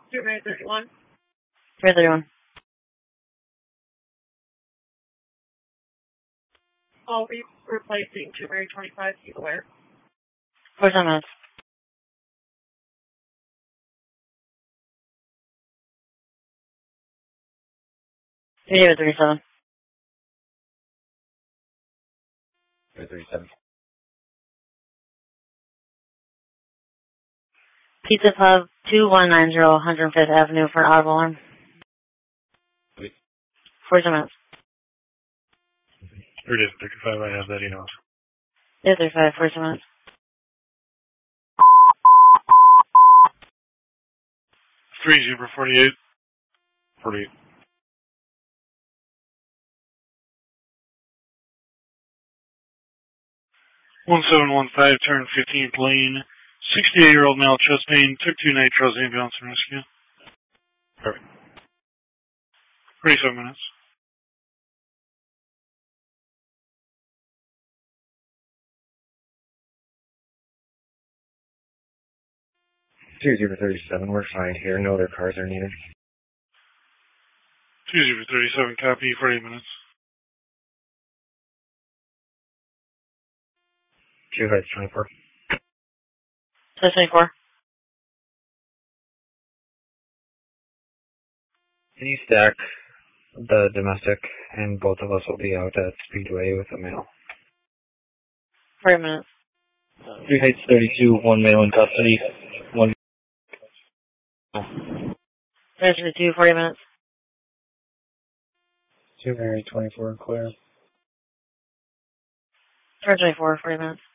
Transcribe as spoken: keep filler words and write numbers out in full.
two Mary thirty-one. Mary thirty-one. I'll be replacing two Mary twenty-five, keep aware. forty-seven minutes. David thirty-seven. thirty-seven. Pizza Pub, two one nine zero one hundred fifth Avenue for an audible alarm. Wait. forty-seven minutes. Or it is thirty-five, I have that, you know. David thirty-five, forty-seven minutes. three zero forty-eight. forty-eight. one seven one five, turn fifteenth lane. sixty-eight-year-old male, chest pain, took two nitros, ambulance and rescue. Perfect. forty-seven minutes. two zero thirty-seven, we're fine here. No other cars are needed. two zero thirty-seven, copy, forty-eight minutes. Two heights twenty-four. Size twenty-four. Can you stack the domestic, and both of us will be out at Speedway with a male. forty minutes. Three heights thirty-two, one male in custody, one. Size thirty-two, forty minutes. Two Mary twenty-four, clear. Turn twenty-four, forty minutes.